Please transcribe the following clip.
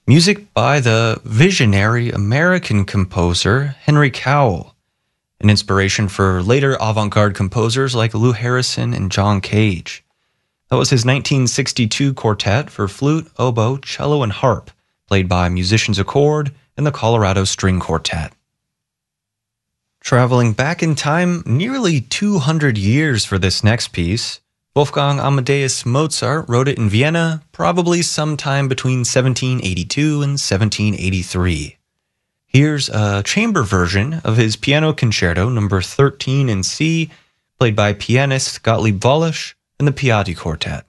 Music by the visionary American composer Henry Cowell, an inspiration for later avant-garde composers like Lou Harrison and John Cage. That was his 1962 quartet for flute, oboe, cello, and harp, played by Musicians Accord and the Colorado String Quartet. Traveling back in time nearly 200 years for this next piece, Wolfgang Amadeus Mozart wrote it in Vienna probably sometime between 1782 and 1783. Here's a chamber version of his Piano Concerto No. 13 in C, played by pianist Gottlieb Wallisch and the Piatti Quartet.